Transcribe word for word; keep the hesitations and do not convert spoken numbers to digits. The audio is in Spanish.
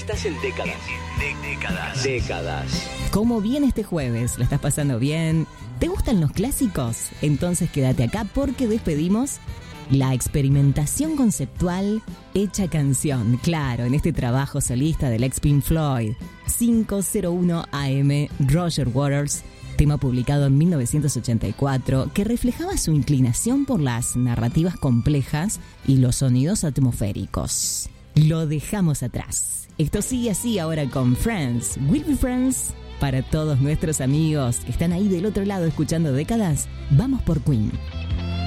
Estás en décadas. En décadas. Décadas. ¿Cómo viene este jueves? ¿La estás pasando bien? ¿Te gustan los clásicos? Entonces quédate acá porque despedimos la experimentación conceptual hecha canción. Claro, en este trabajo solista del ex Pink Floyd, quinientos uno A M, Roger Waters, tema publicado en mil novecientos ochenta y cuatro, que reflejaba su inclinación por las narrativas complejas y los sonidos atmosféricos. Lo dejamos atrás. Esto sigue así ahora con Friends, Will Be Friends. Para todos nuestros amigos que están ahí del otro lado escuchando décadas, vamos por Queen.